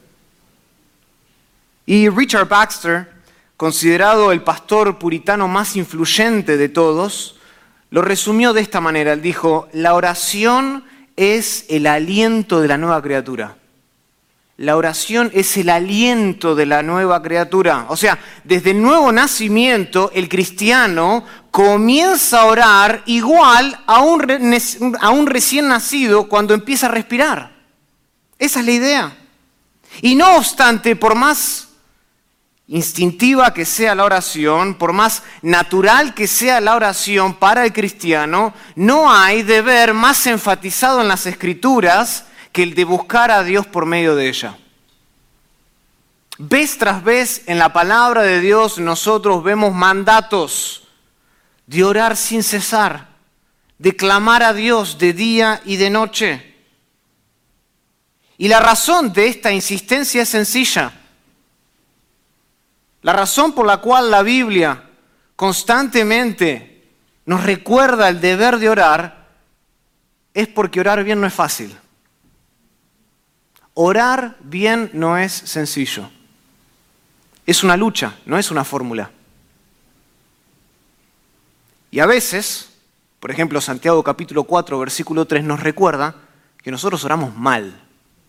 Y Richard Baxter, considerado el pastor puritano más influyente de todos, lo resumió de esta manera. Él dijo: la oración es el aliento de la nueva criatura. La oración es el aliento de la nueva criatura. O sea, desde el nuevo nacimiento, el cristiano comienza a orar igual a un recién nacido cuando empieza a respirar. Esa es la idea. Y no obstante, por más instintiva que sea la oración, por más natural que sea la oración para el cristiano, no hay deber más enfatizado en las Escrituras que el de buscar a Dios por medio de ella. Vez tras vez en la palabra de Dios nosotros vemos mandatos de orar sin cesar, de clamar a Dios de día y de noche. Y la razón de esta insistencia es sencilla. La razón por la cual la Biblia constantemente nos recuerda el deber de orar es porque orar bien no es fácil. Orar bien no es sencillo. Es una lucha, no es una fórmula. Y a veces, por ejemplo, Santiago capítulo 4, versículo 3 nos recuerda que nosotros oramos mal.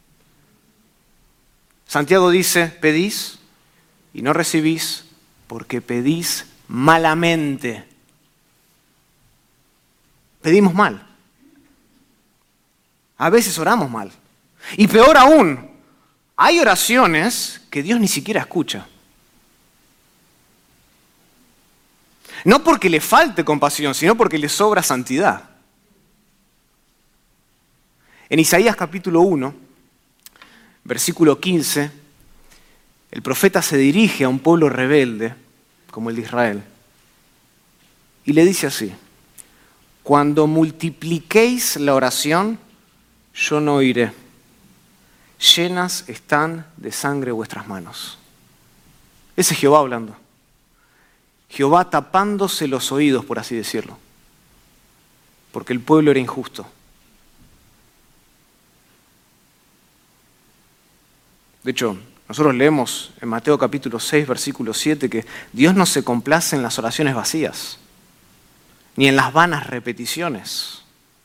Santiago dice: pedís y no recibís porque pedís malamente. Pedimos mal. A veces oramos mal. Y peor aún, hay oraciones que Dios ni siquiera escucha. No porque le falte compasión, sino porque le sobra santidad. En Isaías capítulo 1, versículo 15, el profeta se dirige a un pueblo rebelde, como el de Israel, y le dice así: cuando multipliquéis la oración, yo no oiré. Llenas están de sangre vuestras manos. Ese es Jehová hablando. Jehová tapándose los oídos, por así decirlo, porque el pueblo era injusto. De hecho, nosotros leemos en Mateo capítulo 6, versículo 7, que Dios no se complace en las oraciones vacías, ni en las vanas repeticiones.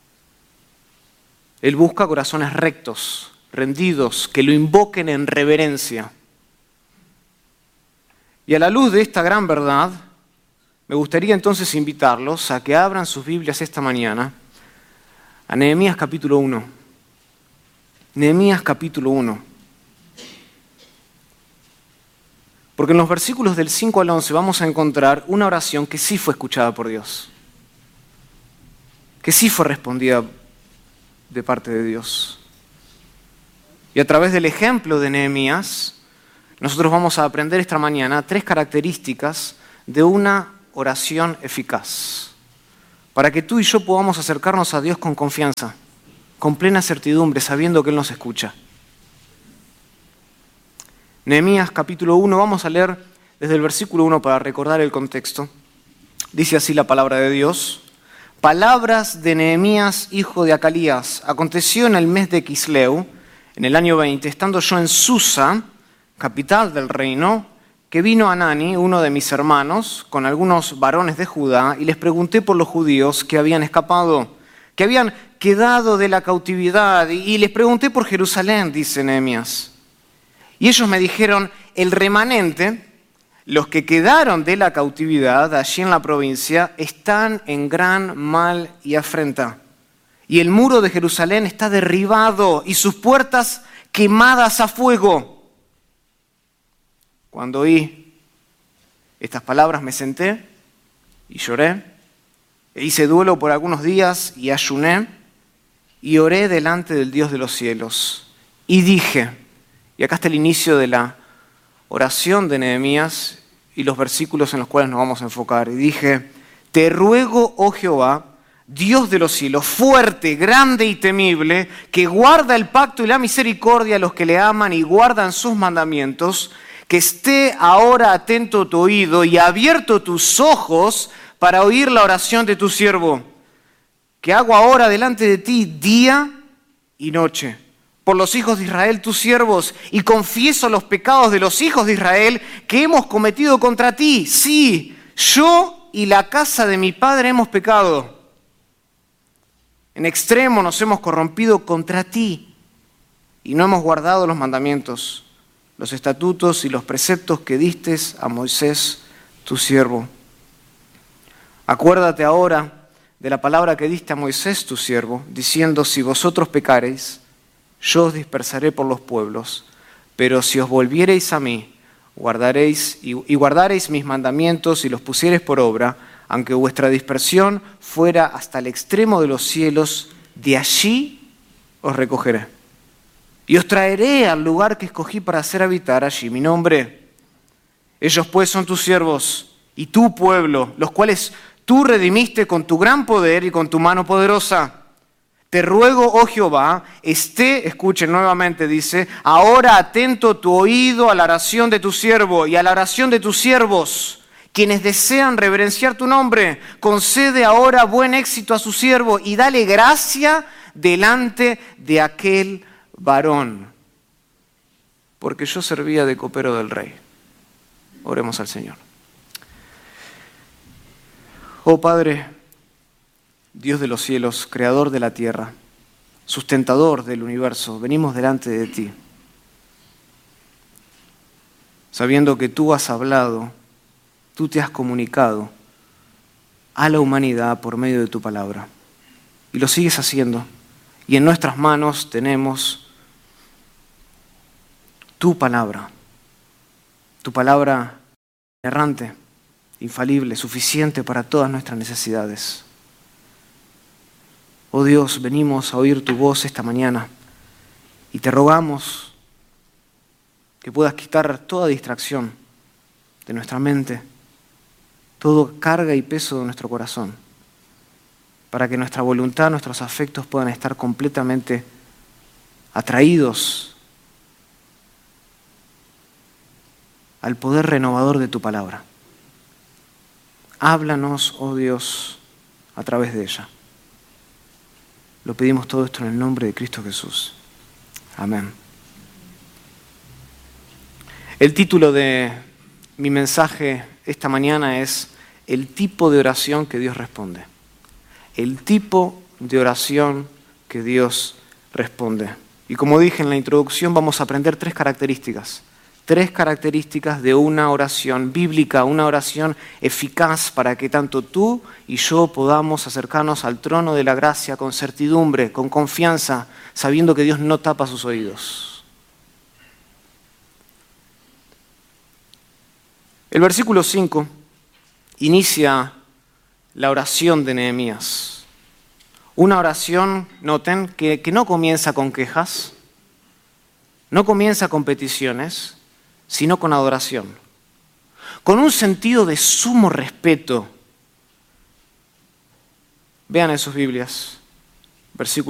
Él busca corazones rectos, rendidos, que lo invoquen en reverencia. Y a la luz de esta gran verdad, me gustaría entonces invitarlos a que abran sus Biblias esta mañana a Nehemías capítulo 1. Nehemías capítulo 1. Porque en los versículos del 5 al 11 vamos a encontrar una oración que sí fue escuchada por Dios, que sí fue respondida de parte de Dios. Y a través del ejemplo de Nehemías, nosotros vamos a aprender esta mañana 3 características de una oración eficaz, para que tú y yo podamos acercarnos a Dios con confianza, con plena certidumbre, sabiendo que Él nos escucha. Nehemías capítulo 1, vamos a leer desde el versículo 1 para recordar el contexto. Dice así la palabra de Dios. Palabras de Nehemías, hijo de Acalías. Aconteció en el mes de Quisleu, en el año 20, estando yo en Susa, capital del reino, que vino Hanani, uno de mis hermanos, con algunos varones de Judá, y les pregunté por los judíos que habían escapado, que habían quedado de la cautividad, y les pregunté por Jerusalén, dice Nehemías. Y ellos me dijeron, el remanente, los que quedaron de la cautividad allí en la provincia, están en gran mal y afrenta. Y el muro de Jerusalén está derribado y sus puertas quemadas a fuego. Cuando oí estas palabras me senté y lloré, e hice duelo por algunos días y ayuné, y oré delante del Dios de los cielos. Y dije, y acá está el inicio de la oración de Nehemías y los versículos en los cuales nos vamos a enfocar. Y dije, te ruego, oh Jehová, Dios de los cielos, fuerte, grande y temible, que guarda el pacto y la misericordia a los que le aman y guardan sus mandamientos, que esté ahora atento tu oído y abierto tus ojos para oír la oración de tu siervo, que hago ahora delante de ti día y noche, por los hijos de Israel, tus siervos, y confieso los pecados de los hijos de Israel que hemos cometido contra ti. Sí, yo y la casa de mi padre hemos pecado. En extremo nos hemos corrompido contra ti y no hemos guardado los mandamientos, los estatutos y los preceptos que diste a Moisés, tu siervo. Acuérdate ahora de la palabra que diste a Moisés, tu siervo, diciendo, si vosotros pecareis, yo os dispersaré por los pueblos, pero si os volviereis a mí, guardaréis mis mandamientos y los pusiereis por obra, aunque vuestra dispersión fuera hasta el extremo de los cielos, de allí os recogeré. Y os traeré al lugar que escogí para hacer habitar allí mi nombre. Ellos pues son tus siervos y tu pueblo, los cuales tú redimiste con tu gran poder y con tu mano poderosa. Te ruego, oh Jehová, escuchen nuevamente, dice, ahora atento tu oído a la oración de tu siervo y a la oración de tus siervos, quienes desean reverenciar tu nombre. Concede ahora buen éxito a su siervo y dale gracia delante de aquel varón, porque yo servía de copero del rey. Oremos al Señor. Oh Padre, Dios de los cielos, creador de la tierra, sustentador del universo, venimos delante de ti, sabiendo que tú has hablado, tú te has comunicado a la humanidad por medio de tu palabra, y lo sigues haciendo, y en nuestras manos tenemos tu palabra errante, infalible, suficiente para todas nuestras necesidades. Oh Dios, venimos a oír tu voz esta mañana y te rogamos que puedas quitar toda distracción de nuestra mente, toda carga y peso de nuestro corazón, para que nuestra voluntad, nuestros afectos puedan estar completamente atraídos al poder renovador de tu palabra. Háblanos, oh Dios, a través de ella. Lo pedimos todo esto en el nombre de Cristo Jesús. Amén. El título de mi mensaje esta mañana es el tipo de oración que Dios responde. El tipo de oración que Dios responde. Y como dije en la introducción, vamos a aprender 3 características. 3 características de una oración bíblica, una oración eficaz para que tanto tú y yo podamos acercarnos al trono de la gracia con certidumbre, con confianza, sabiendo que Dios no tapa sus oídos. El versículo 5 inicia la oración de Nehemías. Una oración, noten, que no comienza con quejas, no comienza con peticiones, sino con adoración, con un sentido de sumo respeto. Vean en sus Biblias, versículo